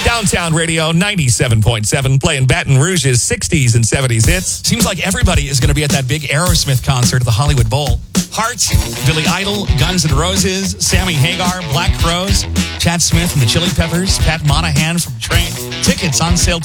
Downtown Radio 97.7, playing Baton Rouge's 60s and 70s hits. Seems like everybody is going to be at that big Aerosmith concert at the Hollywood Bowl. Heart, Billy Idol, Guns N' Roses, Sammy Hagar, Black Crowes, Chad Smith and the Chili Peppers, Pat Monahan from Train. Tickets on sale